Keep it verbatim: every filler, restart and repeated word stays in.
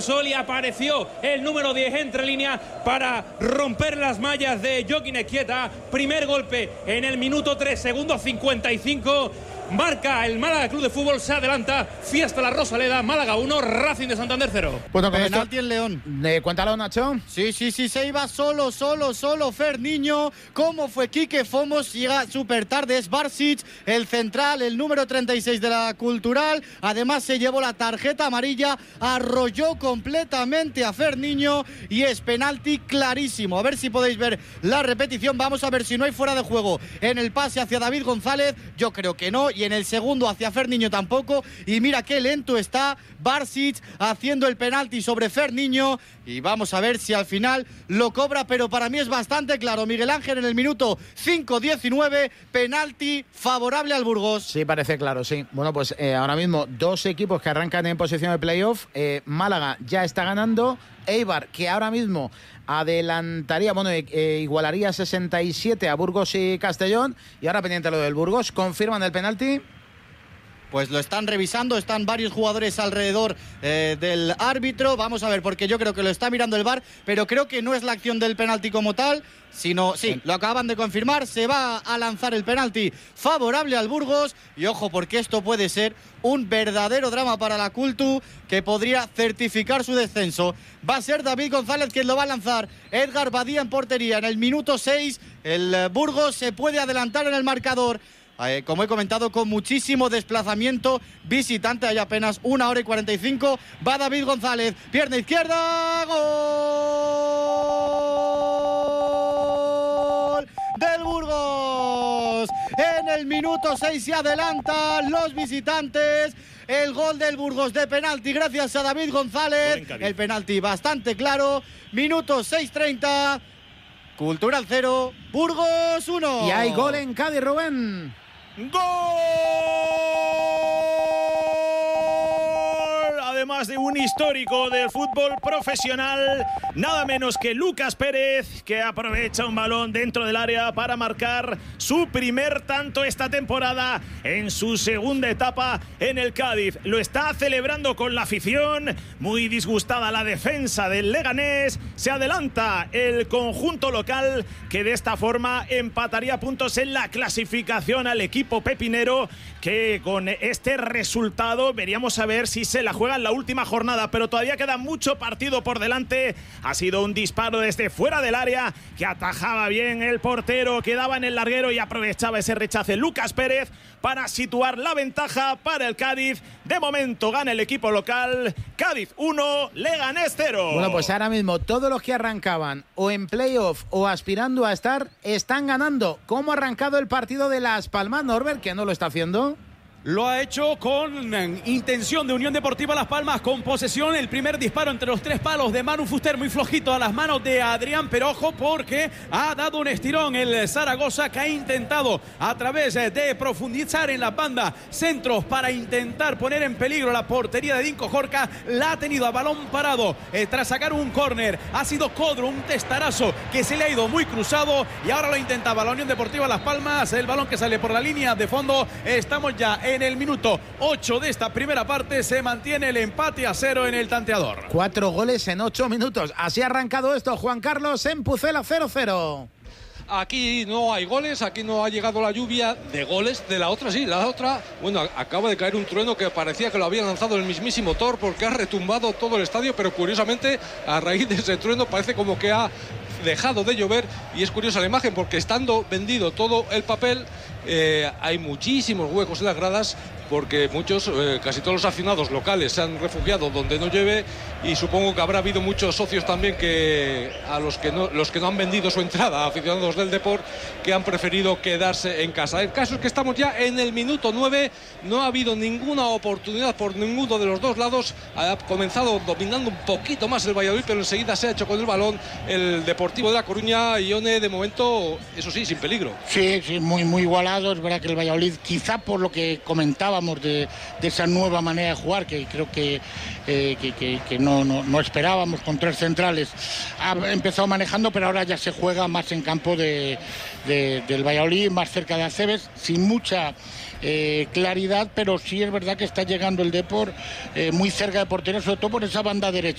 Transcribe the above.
el sol y apareció el número diez entre línea para romper las mallas de Joaquín Ezquieta. Primer golpe en el minuto tres, segundo cincuenta y cinco. Marca el Málaga Club de Fútbol, se adelanta. Fiesta La Rosaleda, Málaga uno, Racing de Santander cero. Bueno, con penalti en León. Eh, cuéntalo, Nacho. Sí, sí, sí, se iba solo, solo, solo Fer Niño. ¿Cómo fue Quique Fomos? Llega súper tarde, es Barsic, el central, el número treinta y seis de la Cultural. Además se llevó la tarjeta amarilla, arrolló completamente a Fer Niño y es penalti clarísimo. A ver si podéis ver la repetición. Vamos a ver si no hay fuera de juego en el pase hacia David González. Yo creo que no. Y en el segundo hacia Fer Niño tampoco. Y mira qué lento está Barsic haciendo el penalti sobre Fer Niño. Y vamos a ver si al final lo cobra, pero para mí es bastante claro. Miguel Ángel en el minuto cinco diecinueve, penalti favorable al Burgos. Sí, parece claro, sí. Bueno, pues eh, ahora mismo dos equipos que arrancan en posición de playoff. Eh, Málaga ya está ganando. Eibar, que ahora mismo adelantaría, bueno, eh, igualaría sesenta y siete a Burgos y Castellón. Y ahora pendiente lo del Burgos, ¿confirman el penalti? Pues lo están revisando, están varios jugadores alrededor eh, del árbitro. Vamos a ver, porque yo creo que lo está mirando el V A R, pero creo que no es la acción del penalti como tal, sino, sí, lo acaban de confirmar, se va a lanzar el penalti favorable al Burgos. Y ojo, porque esto puede ser un verdadero drama para la Cultu, que podría certificar su descenso. Va a ser David González quien lo va a lanzar. Edgar Badía en portería. En el minuto seis, el Burgos se puede adelantar en el marcador. Eh, como he comentado, con muchísimo desplazamiento visitante, hay apenas una hora y cuarenta y cinco. Va David González, pierna izquierda, gol del Burgos. En el minuto seis se adelantan los visitantes. El gol del Burgos de penalti gracias a David González. El penalti bastante claro. Minuto seis treinta. Cultural cero, Burgos uno. Y hay gol en Cádiz, Rubén. ¡Gol! Además de un histórico del fútbol profesional, nada menos que Lucas Pérez, que aprovecha un balón dentro del área para marcar su primer tanto esta temporada en su segunda etapa en el Cádiz. Lo está celebrando con la afición, muy disgustada la defensa del Leganés. Se adelanta el conjunto local, que de esta forma empataría puntos en la clasificación al equipo pepinero, que con este resultado veríamos a ver si se la juega en la última jornada, pero todavía queda mucho partido por delante. Ha sido un disparo desde fuera del área que atajaba bien el portero, quedaba en el larguero y aprovechaba ese rechace Lucas Pérez para situar la ventaja para el Cádiz. De momento gana el equipo local. Cádiz uno, Leganés cero. Bueno, pues ahora mismo todos los que arrancaban o en playoff o aspirando a estar están ganando. ¿Cómo ha arrancado el partido de Las Palmas, Norbert, que no lo está haciendo? Lo ha hecho con intención de Unión Deportiva Las Palmas, con posesión. El primer disparo entre los tres palos de Manu Fuster, muy flojito a las manos de Adrián, pero ojo porque ha dado un estirón el Zaragoza, que ha intentado a través de profundizar en la banda centros para intentar poner en peligro la portería de Dinko Jorca. La ha tenido a balón parado eh, tras sacar un córner. Ha sido Codro, un testarazo que se le ha ido muy cruzado y ahora lo intentaba la Unión Deportiva Las Palmas. El balón que sale por la línea de fondo. Estamos ya en En el minuto ocho de esta primera parte, se mantiene el empate a cero en el tanteador. Cuatro goles en ocho minutos. Así ha arrancado esto, Juan Carlos, en Pucela cero cero. Aquí no hay goles, aquí no ha llegado la lluvia de goles. De la otra sí, la otra, bueno, acaba de caer un trueno que parecía que lo había lanzado el mismísimo Thor, porque ha retumbado todo el estadio, pero curiosamente a raíz de ese trueno parece como que ha dejado de llover. Y es curiosa la imagen porque estando vendido todo el papel, eh, hay muchísimos huecos en las gradas, porque muchos, eh, casi todos los aficionados locales se han refugiado donde no llueve, y supongo que habrá habido muchos socios también que a los que no, los que no han vendido su entrada, aficionados del Depor, que han preferido quedarse en casa. El caso es que estamos ya en el minuto nueve, no ha habido ninguna oportunidad por ninguno de los dos lados. Ha comenzado dominando un poquito más el Valladolid, pero enseguida se ha hecho con el balón el Deportivo de La Coruña. Ione, de momento, eso sí, sin peligro. Sí, sí, muy, muy igualado. Es verdad que el Valladolid, quizá por lo que comentábamos de, de esa nueva manera de jugar, que creo que, eh, que, que, que no, no, no esperábamos, con tres centrales, ha empezado manejando, pero ahora ya se juega más en campo de, de, del Valladolid, más cerca de Acebes, sin mucha eh, claridad, pero sí es verdad que está llegando el Depor eh, muy cerca de portería, sobre todo por esa banda derecha.